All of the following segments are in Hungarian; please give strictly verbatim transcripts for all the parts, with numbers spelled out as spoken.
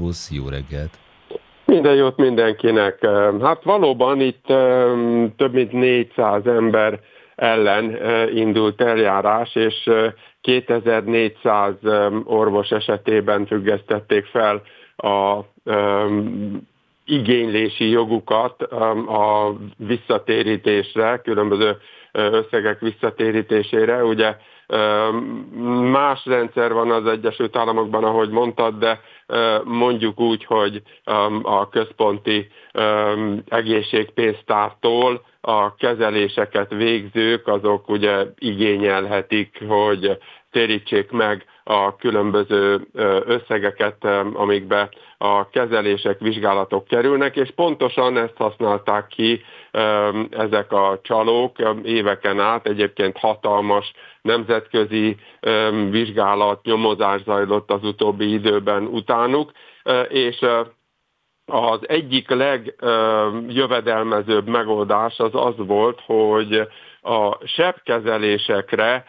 szervusz, jó reggelt! Minden jót mindenkinek. Hát valóban itt több mint négyszáz ember ellen indult eljárás, és kétezer-négyszáz orvos esetében függesztették fel a igénylési jogukat a visszatérítésre, különböző összegek visszatérítésére. Ugye más rendszer van az Egyesült Államokban, ahogy mondtad, de mondjuk úgy, hogy a központi egészségpénztártól a kezeléseket végzők, azok ugye igényelhetik, hogy térítsék meg a különböző összegeket, amikbe a kezelések, vizsgálatok kerülnek, és pontosan ezt használták ki ezek a csalók éveken át. Egyébként hatalmas nemzetközi vizsgálat, nyomozás zajlott az utóbbi időben utánuk, és az egyik legjövedelmezőbb megoldás az az volt, hogy a sebkezelésekre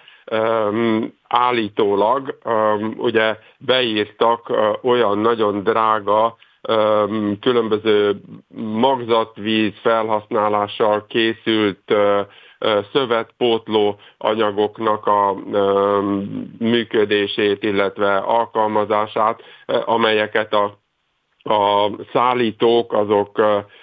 állítólag ugye beírtak olyan nagyon drága különböző magzatvíz felhasználással készült szövetpótló anyagoknak a működését, illetve alkalmazását, amelyeket a A szállítók azok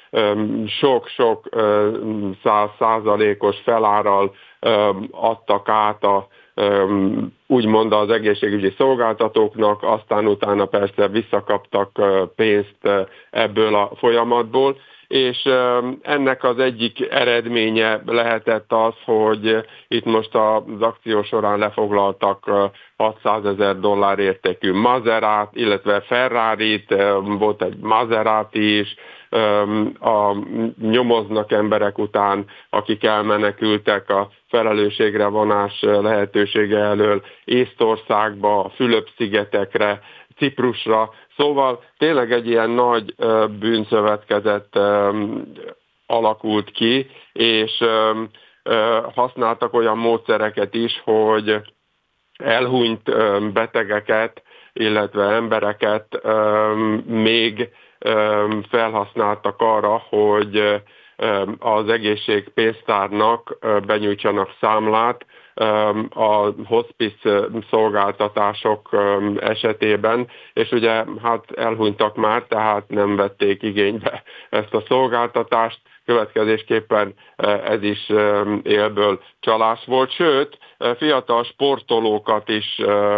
sok-sok száz százalékos felárral adtak át a, úgymond az egészségügyi szolgáltatóknak, aztán utána persze visszakaptak pénzt ebből a folyamatból, és ennek az egyik eredménye lehetett az, hogy itt most az akció során lefoglaltak hatszázezer dollár értékű Maserát, illetve Ferrarit, volt egy Maserati is, a, nyomoznak emberek után, akik elmenekültek a felelősségre vonás lehetősége elől Észtországba, Fülöp-szigetekre, Ciprusra. Szóval tényleg egy ilyen nagy bűnszövetkezet alakult ki, és használtak olyan módszereket is, hogy elhunyt betegeket, illetve embereket még felhasználtak arra, hogy az egészségpénztárnak benyújtsanak számlát a hospice szolgáltatások esetében, és ugye hát elhunytak már, tehát nem vették igénybe ezt a szolgáltatást, következésképpen ez is élből csalás volt, sőt, fiatal sportolókat is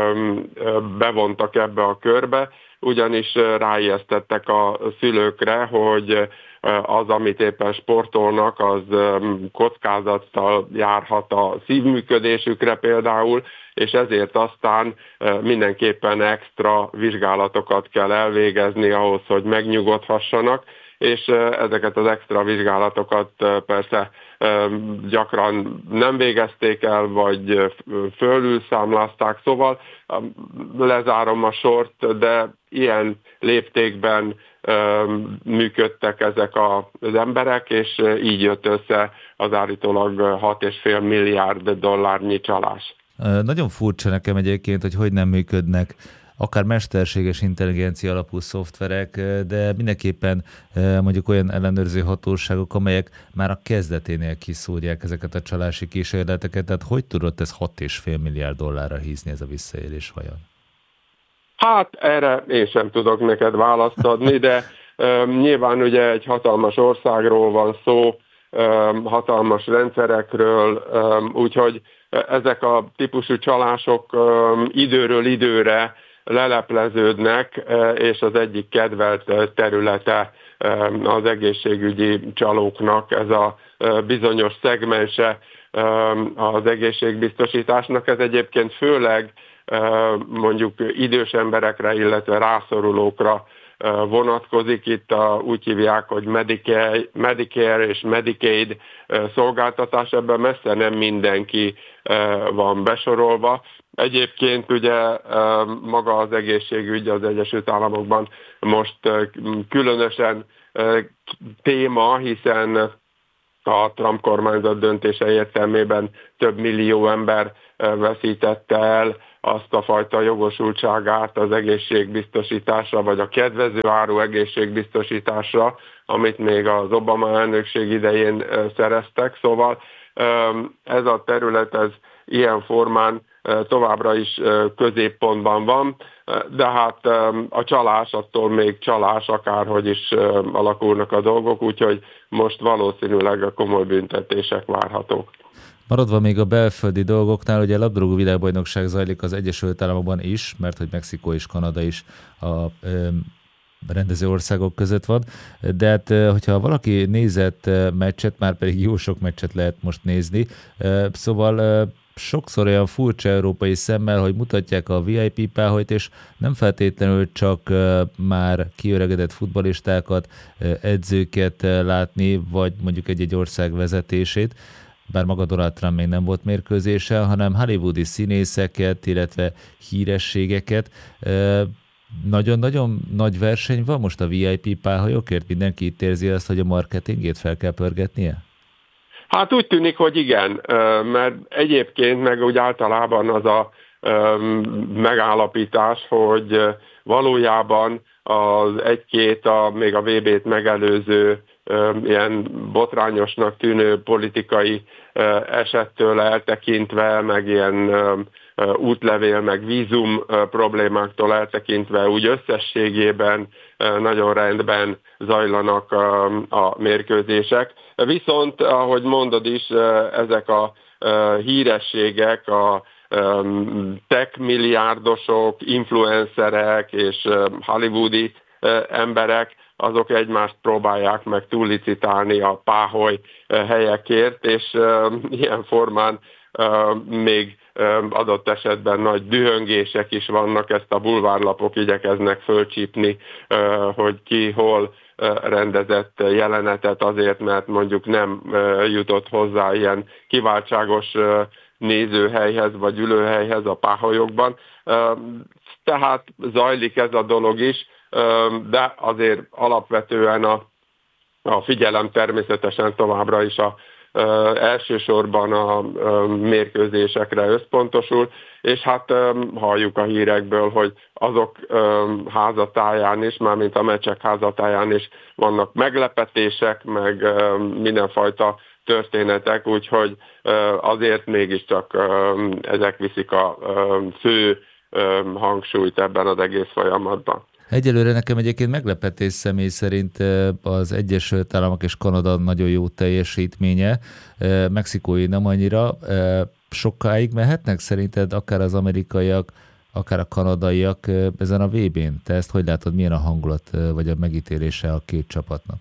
bevontak ebbe a körbe, ugyanis ráijesztettek a szülőkre, hogy az, amit éppen sportolnak, az kockázattal járhat a szívműködésükre például, és ezért aztán mindenképpen extra vizsgálatokat kell elvégezni ahhoz, hogy megnyugodhassanak, és ezeket az extra vizsgálatokat persze gyakran nem végezték el, vagy fölülszámlázták, szóval lezárom a sort, de ilyen léptékben működtek ezek az emberek, és így jött össze az állítólag hat és fél milliárd dollárnyi csalás. Nagyon furcsa nekem egyébként, hogy hogy nem működnek akár mesterséges intelligencia alapú szoftverek, de mindenképpen mondjuk olyan ellenőrző hatóságok, amelyek már a kezdeténél kiszúrják ezeket a csalási kísérleteket, tehát hogy tudott ez hat és fél milliárd dollárra hízni ez a visszaélés vajon? Hát erre én sem tudok neked választ adni, de um, nyilván ugye egy hatalmas országról van szó, um, hatalmas rendszerekről, um, úgyhogy ezek a típusú csalások um, időről időre lelepleződnek, és az egyik kedvelt területe az egészségügyi csalóknak ez a bizonyos szegmense az egészségbiztosításnak. Ez egyébként főleg mondjuk idős emberekre, illetve rászorulókra vonatkozik. Itt a, úgy hívják, hogy Medicare, Medicare és Medicaid szolgáltatás, ebben messze nem mindenki van besorolva. Egyébként ugye maga az egészségügy az Egyesült Államokban most különösen téma, hiszen a Trump kormányzat döntése értelmében több millió ember veszítette el azt a fajta jogosultságát az egészségbiztosításra, vagy a kedvező áru egészségbiztosításra, amit még az Obama elnökség idején szereztek. Szóval ez a terület, ez ilyen formán továbbra is középpontban van, de hát a csalás attól még csalás, akárhogy is alakulnak a dolgok, úgyhogy most valószínűleg a komoly büntetések várhatók. Maradva még a belföldi dolgoknál, ugye a labdarúgó világbajnokság zajlik az Egyesült Államokban is, mert hogy Mexikó és Kanada is a rendező országok között van, de hát, hogyha valaki nézett meccset, már pedig jó sok meccset lehet most nézni, szóval sokszor olyan furcsa európai szemmel, hogy mutatják a vé i pé páholyt, és nem feltétlenül csak már kiöregedett futballistákat, edzőket látni, vagy mondjuk egy-egy ország vezetését, bár maga Donald Trump még nem volt mérkőzéssel, hanem hollywoodi színészeket, illetve hírességeket. Nagyon-nagyon nagy verseny van most a vé i pé páholyokért? Mindenki itt érzi azt, hogy a marketingét fel kell pörgetnie? Hát úgy tűnik, hogy igen, mert egyébként meg úgy általában az a megállapítás, hogy valójában az egy-két, a, még a vé bét megelőző ilyen botrányosnak tűnő politikai esettől eltekintve, meg ilyen útlevél, meg vízum problémáktól eltekintve úgy összességében nagyon rendben zajlanak a mérkőzések. Viszont, ahogy mondod is, ezek a hírességek, a tech milliárdosok, influencerek és hollywoodi emberek, azok egymást próbálják meg túllicitálni a páholy helyekért, és ilyen formán még adott esetben nagy dühöngések is vannak, ezt a bulvárlapok igyekeznek fölcsípni, hogy ki hol rendezett jelenetet azért, mert mondjuk nem jutott hozzá ilyen kiváltságos nézőhelyhez vagy ülőhelyhez a páholyokban. Tehát zajlik ez a dolog is, de azért alapvetően a, a figyelem természetesen továbbra is a elsősorban a mérkőzésekre összpontosul, és hát halljuk a hírekből, hogy azok házatáján is, mármint a meccsek házatáján is vannak meglepetések, meg mindenfajta történetek, úgyhogy azért mégiscsak ezek viszik a fő hangsúlyt ebben az egész folyamatban. Egyelőre nekem egyébként meglepetés személy szerint az Egyesült Államok és Kanada nagyon jó teljesítménye, mexikói nem annyira. Sokáig mehetnek szerinted akár az amerikaiak, akár a kanadaiak ezen a vé bén? Te ezt hogy látod, milyen a hangulat vagy a megítélése a két csapatnak?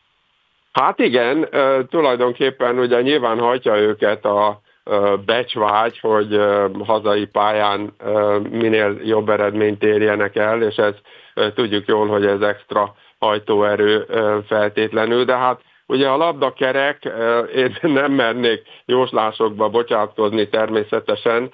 Hát igen, tulajdonképpen ugye nyilván hajtja őket a becsvágy, hogy hazai pályán minél jobb eredményt érjenek el, és ez tudjuk jól, hogy ez extra hajtóerő feltétlenül, de hát ugye a labdakerek, én nem mernék jóslásokba bocsátkozni természetesen,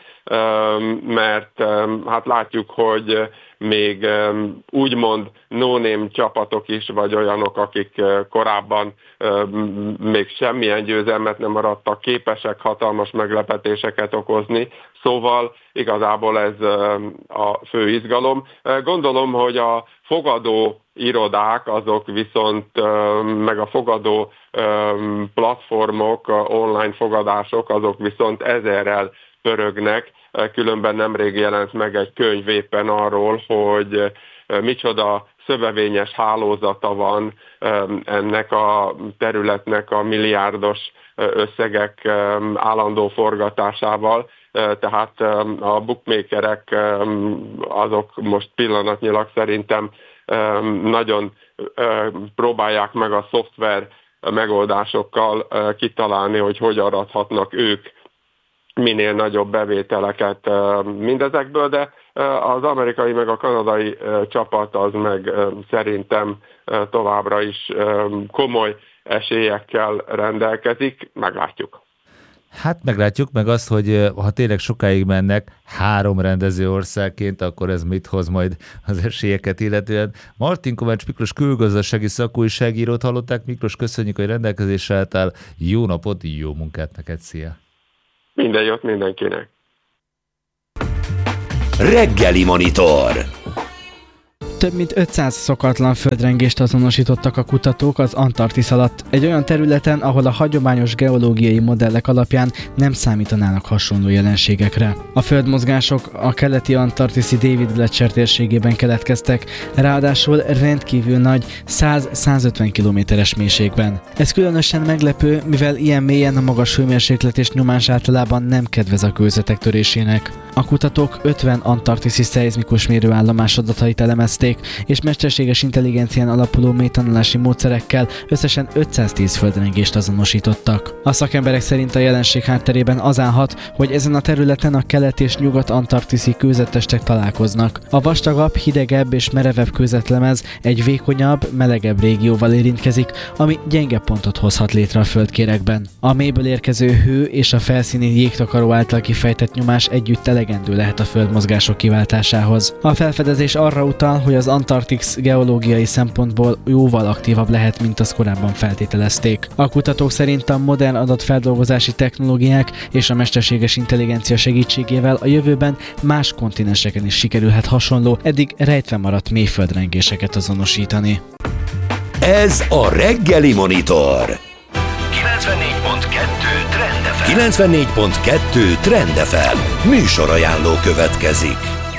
mert hát látjuk, hogy még úgymond no-name csapatok is, vagy olyanok, akik korábban még semmilyen győzelmet nem maradtak, képesek hatalmas meglepetéseket okozni, szóval igazából ez a fő izgalom. Gondolom, hogy a fogadó irodák, azok viszont, meg a fogadó platformok, online fogadások, azok viszont ezerrel pörögnek, különben nemrég jelent meg egy könyv éppen arról, hogy micsoda szövevényes hálózata van ennek a területnek a milliárdos összegek állandó forgatásával, tehát a bookmakerek azok most pillanatnyilag szerintem nagyon próbálják meg a szoftver megoldásokkal kitalálni, hogy hogy arathatnak ők minél nagyobb bevételeket mindezekből, de az amerikai meg a kanadai csapat az meg szerintem továbbra is komoly esélyekkel rendelkezik, meglátjuk. Hát meglátjuk meg azt, hogy ha tényleg sokáig mennek három rendező országként, akkor ez mit hoz majd az esélyeket illetően. Martin Kovács Miklós külgazdasági szakújságírót hallották. Miklós, köszönjük, hogy rendelkezésre álltál. Jó napot, jó munkát neked, szia! Minden jót mindenkinek! Reggeli Monitor. Több mint ötszáz szokatlan földrengést azonosítottak a kutatók az Antarktisz alatt, egy olyan területen, ahol a hagyományos geológiai modellek alapján nem számítanának hasonló jelenségekre. A földmozgások a keleti antarktiszi David Gletscher térségében keletkeztek, ráadásul rendkívül nagy száz-százötven kilométeres mélységben. Ez különösen meglepő, mivel ilyen mélyen a magas hőmérséklet és nyomás általában nem kedvez a kőzetek törésének. A kutatók ötven antarktiszi szeizmikus mérőállomás adatait elemezték, és mesterséges intelligencián alapuló mélytanulási módszerekkel összesen ötszáztíz földrengést azonosítottak. A szakemberek szerint a jelenség hátterében az állhat, hogy ezen a területen a kelet- és nyugat-antarktiszi kőzettestek találkoznak. A vastagabb, hidegebb és merevebb kőzetlemez egy vékonyabb, melegebb régióval érintkezik, ami gyenge pontot hozhat létre a földkérekben. A mélyből érkező hő és a felszíni jégtakaró által kifejtett nyomás együtt elegendő lehet a földmozgások kiváltásához. A felfedezés arra utal, hogy az Antarktisz geológiai szempontból jóval aktívabb lehet, mint azt korábban feltételezték. A kutatók szerint a modern adatfeldolgozási technológiák és a mesterséges intelligencia segítségével a jövőben más kontinenseken is sikerülhet hasonló, eddig rejtve maradt mélyföldrengéseket azonosítani. Ez a Reggeli Monitor. kilencvennégy pont kettő Trend ef em. kilencvennégy pont kettő Trend ef em. Műsorajánló következik.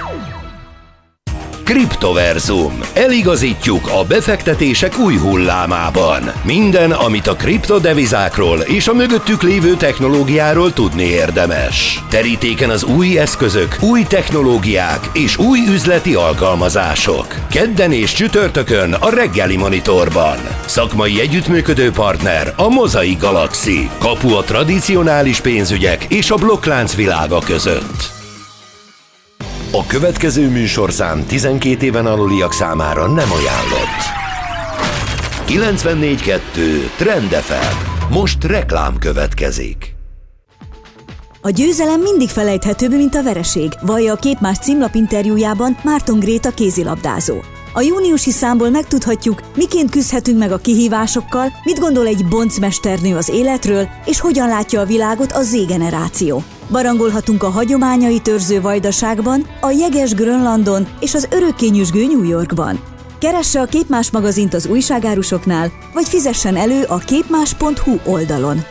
Kriptoverzum. Eligazítjuk a befektetések új hullámában. Minden, amit a kriptodevizákról és a mögöttük lévő technológiáról tudni érdemes. Terítéken az új eszközök, új technológiák és új üzleti alkalmazások. Kedden és csütörtökön a Reggeli Monitorban. Szakmai együttműködő partner a Mozaik Galaxy. Kapu a tradicionális pénzügyek és a blokklánc világa között. A következő műsorszám tizenkét éven aluliak számára nem ajánlott. kilencvennégy pont kettő Trend ef em. Most reklám következik. A győzelem mindig felejthetőbb, mint a vereség, vallja a Képmás címlap interjújában Márton Gréta kézilabdázó. A júniusi számból megtudhatjuk, miként küzdhetünk meg a kihívásokkal, mit gondol egy boncmesternő az életről, és hogyan látja a világot a Z-generáció. Barangolhatunk a hagyományait őrző Vajdaságban, a jeges Grönlandon és az örökké nyüzsgő New Yorkban. Keresse a Képmás magazint az újságárusoknál, vagy fizessen elő a képmás pont hu oldalon.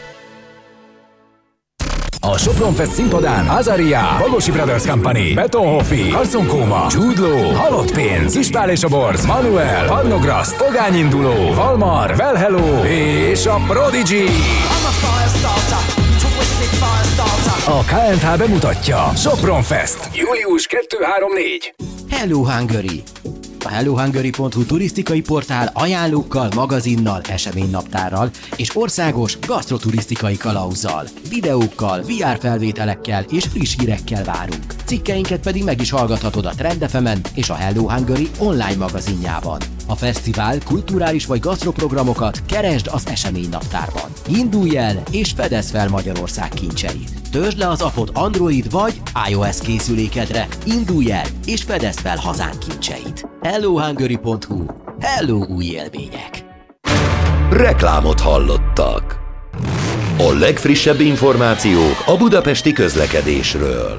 A Sopron Fest színpadán Azaria, Bagosi Brothers Company, Betonhoffi, Carson Koma, Jude Law, Halott Pénz, Kispál és a Borz, Manuel, Parnograszt, Pogányinduló, Valmar, Well Hello és a Prodigy. A ká en há bemutatja Sopron Fest, július kettő-három-négy. Hello Hungary! A hello hungary pont hu turisztikai portál ajánlókkal, magazinnal, eseménynaptárral és országos gasztroturisztikai kalauzzal, videókkal, vé er felvételekkel és friss hírekkel várunk. Cikkeinket pedig meg is hallgathatod a Trend ef em-en és a Hello Hungary online magazinjában. A fesztivál, kulturális vagy gasztroprogramokat keresd az eseménynaptárban. Indulj el és fedezd fel Magyarország kincseit. Töltsd le az appot Android vagy iOS készülékedre, indulj el és fedezd fel hazánk kincseit. hello hungary pont hu. Hello új élmények! Reklámot hallottak. A legfrissebb információk a budapesti közlekedésről.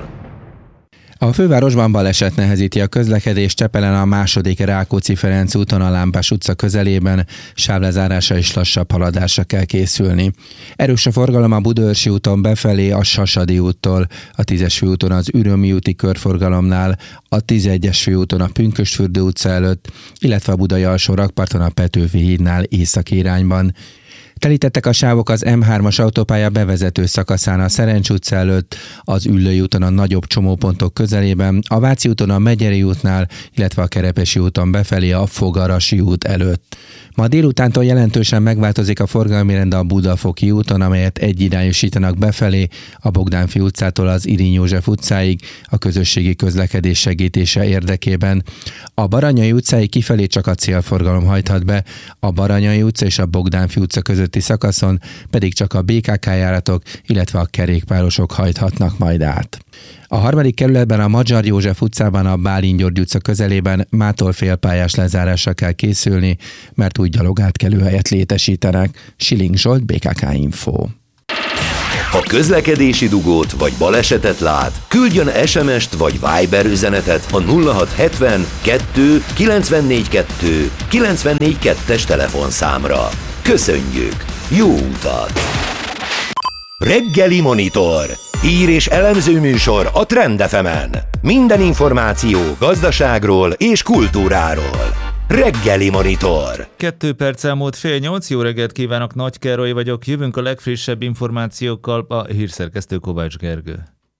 A fővárosban baleset nehezíti a közlekedést Csepelen a második Rákóczi-Ferenc úton a Lámpás utca közelében, sávlezárása és lassabb haladásra kell készülni. Erős a forgalom a Budaörsi úton befelé a Sasadi úttól, a tízes főúton az Ürömi úti körforgalomnál, a tizenegyes főúton a Pünkösdfürdő utca előtt, illetve a Budai alsó rakparton a Petőfi hídnál északi irányban. Telítettek a sávok az em hármas autópálya bevezető szakaszán a Szerencs utca előtt, az Üllői úton a nagyobb csomópontok közelében, a Váci úton a Megyeri útnál, illetve a Kerepesi úton befelé a Fogarasi út előtt. Ma délutántól jelentősen megváltozik a forgalmi rend a Budafoki úton, amelyet egyirányosítanak befelé, a Bogdánfi utcától az Irinyi József utcáig a közösségi közlekedés segítése érdekében. A Baranyai utcáig kifelé csak a célforgalom hajthat be, a Baranyai utca és a Bogdánfi utca közötti szakaszon pedig csak a bé ká ká járatok, illetve a kerékpárosok hajthatnak majd át. A harmadik kerületben a Magyar József utcában a Bálint György utca közelében mától félpályás lezárásra kell készülni, mert úgy gyalogátkelőhelyet létesítenek. Siling Zsolt, bé ká ká Info. Ha közlekedési dugót vagy balesetet lát, küldjön es em est vagy Viber üzenetet a nulla hat hetven kettő kilencvennégy kettő kilencvennégy kettes telefonszámra. Köszönjük! Jó utat! Reggeli Monitor. Hír és elemző műsor a Trend ef emen. Minden információ gazdaságról és kultúráról. Reggeli Monitor. Kettő perc elmúlt fél nyolc, jó reggelt kívánok, Nagy Károly vagyok, jövünk a legfrissebb információkkal, a hírszerkesztő Kovács Gergő.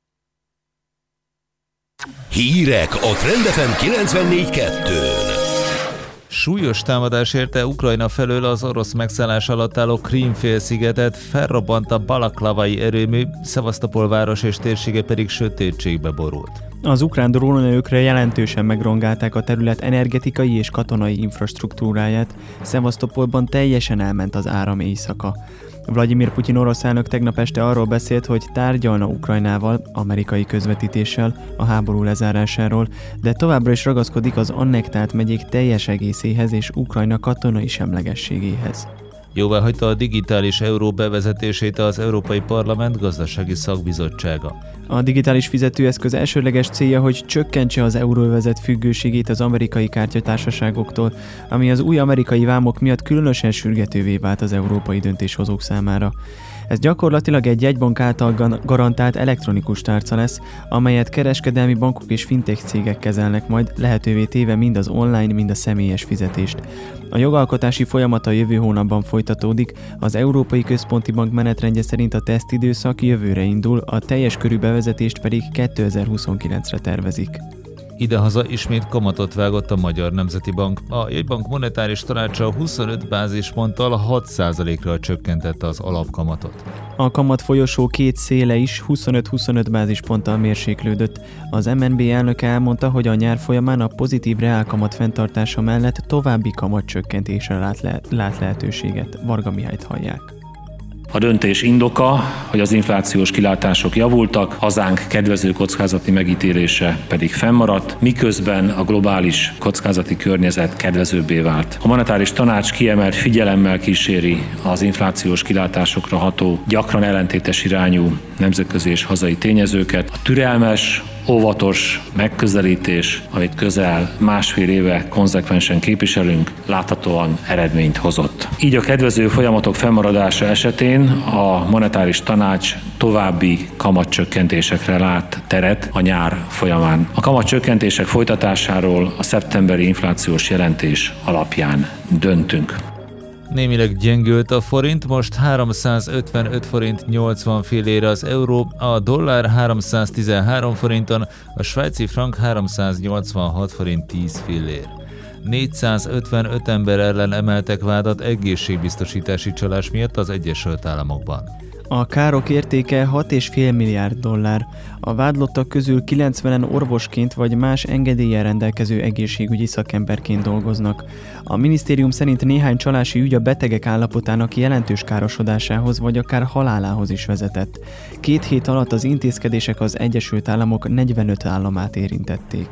Hírek a Trend ef em kilencvennégy kettőn. Súlyos támadás érte Ukrajna felől az orosz megszállás alatt álló Krím-félszigetet, felrobbant a balaklavai erőmű, Szevasztopol város és térsége pedig sötétségbe borult. Az ukrán drónerőkre jelentősen megrongálták a terület energetikai és katonai infrastruktúráját, Szevasztopolban teljesen elment az áram éjszaka. Vladimir Putyin orosz elnök tegnap este arról beszélt, hogy tárgyalna Ukrajnával, amerikai közvetítéssel a háború lezárásáról, de továbbra is ragaszkodik az annektált megyék teljes egészéhez és Ukrajna katonai semlegességéhez. Jóváhagyta a digitális euró bevezetését az Európai Parlament gazdasági szakbizottsága. A digitális fizetőeszköz elsődleges célja, hogy csökkentse az euróövezet függőségét az amerikai kártyatársaságoktól, ami az új amerikai vámok miatt különösen sürgetővé vált az európai döntéshozók számára. Ez gyakorlatilag egy jegybank által garantált elektronikus tárca lesz, amelyet kereskedelmi bankok és fintech cégek kezelnek majd, lehetővé téve mind az online, mind a személyes fizetést. A jogalkotási folyamat a jövő hónapban folytatódik, az Európai Központi Bank menetrendje szerint a tesztidőszak jövőre indul, a teljes körű bevezetést pedig kétezer-huszonkilencre tervezik. Idehaza ismét kamatot vágott a Magyar Nemzeti Bank. A jegybank monetáris tanácsa huszonöt bázisponttal hat százalékra csökkentette az alapkamatot. A kamat folyosó két széle is huszonöt-huszonöt bázisponttal mérséklődött. Az em en bé elnöke elmondta, hogy a nyár folyamán a pozitív reálkamat fenntartása mellett további kamatcsökkentésre lát, le- lát lehetőséget. Varga Mihályt hallják. A döntés indoka, hogy az inflációs kilátások javultak, hazánk kedvező kockázati megítélése pedig fennmaradt, miközben a globális kockázati környezet kedvezőbbé vált. A monetáris tanács kiemelt figyelemmel kíséri az inflációs kilátásokra ható, gyakran ellentétes irányú nemzetközi és hazai tényezőket. A türelmes, óvatos megközelítés, amit közel másfél éve konzekvensen képviselünk, láthatóan eredményt hozott. Így a kedvező folyamatok fennmaradása esetén a monetáris tanács további kamatcsökkentésekre lát teret a nyár folyamán. A kamatcsökkentések folytatásáról a szeptemberi inflációs jelentés alapján döntünk. Némileg gyengült a forint, most háromszázötvenöt forint nyolcvan fillére az euró, a dollár háromszáztizenhárom forinton, a svájci frank háromszáznyolcvanhat forint tíz fillér. négyszázötvenöt ember ellen emeltek vádat egészségbiztosítási csalás miatt az Egyesült Államokban. A károk értéke hat egész öt milliárd dollár. A vádlottak közül kilencvenen orvosként vagy más engedéllyel rendelkező egészségügyi szakemberként dolgoznak. A minisztérium szerint néhány csalási ügy a betegek állapotának jelentős károsodásához vagy akár halálához is vezetett. Két hét alatt az intézkedések az Egyesült Államok negyvenöt államát érintették.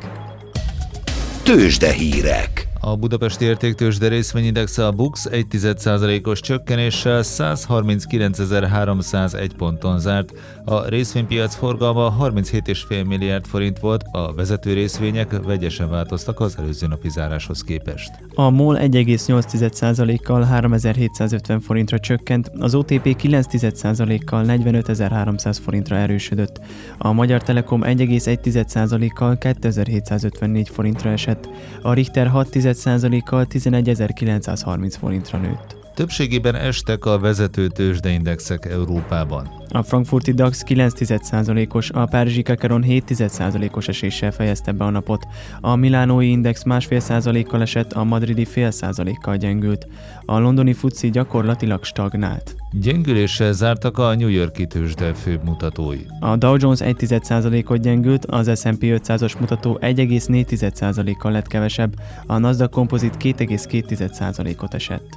Tőzsdehírek. A budapesti értéktőzsde részvényindexe a BUX egy tized százalékos csökkenéssel százharminckilencezer-háromszázegy ponton zárt. A részvénypiac forgalma harminchét egész öt milliárd forint volt, a vezető részvények vegyesen változtak az előző napi záráshoz képest. A MOL egy egész nyolc százalékkal háromezer-hétszázötven forintra csökkent, az o té pé kilenc tized százalékkal negyvenötezer-háromszáz forintra erősödött. A Magyar Telekom egy egész egy százalékkal kétezer-hétszázötvennégy forintra esett, a Richter hat tized százalékkal tizenegyezer-kilencszázharminc forintra nőtt. Többségében estek a vezető tőzsdeindexek Európában. A frankfurti DAX kilenc tized százalékos, a párizsi Kakaron hét tized százalékos eséssel fejezte be a napot. A milánói index másfél százalékkal esett, a madridi fél százalékkal gyengült. A londoni futszi gyakorlatilag stagnált. Gyengüléssel zártak a New York-i tőzsde főbb mutatói. A Dow Jones egy tized százalékot gyengült, az es and pé ötszázas mutató egy egész négy százalékkal lett kevesebb, a Nasdaq Composite két egész két százalékot esett.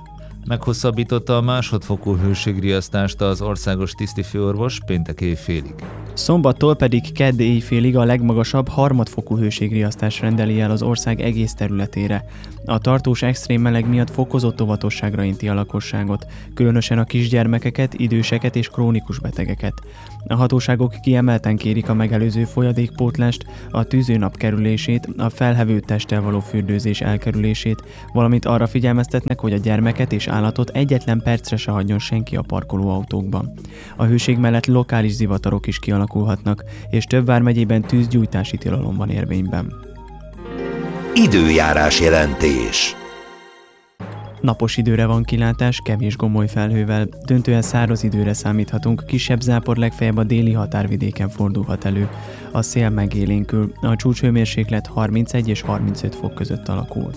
Meghosszabbította a másodfokú hőségriasztást az országos tisztifőorvos péntek éjfélig. Szombattól pedig kedd éjfélig a legmagasabb harmadfokú hőségriasztás rendeli el az ország egész területére. A tartós extrém meleg miatt fokozott óvatosságra inti a lakosságot, különösen a kisgyermekeket, időseket és krónikus betegeket. A hatóságok kiemelten kérik a megelőző folyadékpótlást, a tűzőnap kerülését, a felhevő testtel való fürdőzés elkerülését, valamint arra figyelmeztetnek, hogy a gyermeket és állatot egyetlen percre se hagyjon senki a parkolóautókban. A hőség mellett lokális zivatarok is kialakulhatnak, és több vármegyében tűzgyújtási tilalom van érvényben. Időjárás jelentés. Napos időre van kilátás, kevés gomoly felhővel, döntően száraz időre számíthatunk, kisebb zápor legfeljebb a déli határvidéken fordulhat elő. A szél megélénkül, a csúcshőmérséklet harmincegy és harmincöt fok között alakul.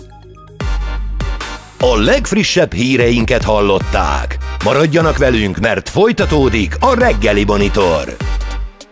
A legfrissebb híreinket hallották. Maradjanak velünk, mert folytatódik a Reggeli Monitor.